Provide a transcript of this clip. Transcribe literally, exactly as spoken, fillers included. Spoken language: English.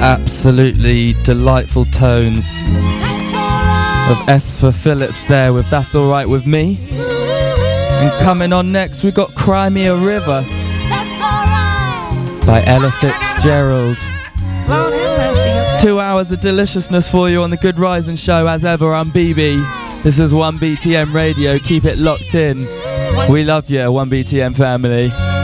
Absolutely delightful tones of S for Phillips there with That's Alright With Me. And coming on next we've got Cry Me a River by Ella Fitzgerald. Two hours of deliciousness for you on the Good Rising Show. As ever, I'm B B. This is one B T M Radio. Keep it locked in. We love you, one B T M family.